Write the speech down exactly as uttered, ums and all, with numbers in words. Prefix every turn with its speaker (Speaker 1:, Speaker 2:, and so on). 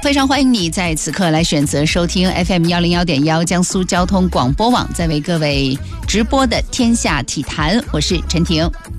Speaker 1: 非常欢迎你在此刻来选择收听 F M 一零一点一 江苏交通广播网，在为各位直播的天下体坛，我是陈婷。